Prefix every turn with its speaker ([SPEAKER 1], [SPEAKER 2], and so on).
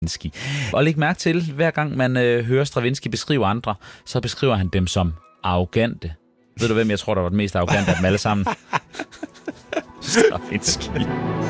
[SPEAKER 1] Stravinsky. Og læg mærke til, hver gang man hører Stravinsky beskrive andre, så beskriver han dem som arrogante. Ved du, hvem jeg tror, der var den mest arrogante af dem alle sammen? Stravinsky.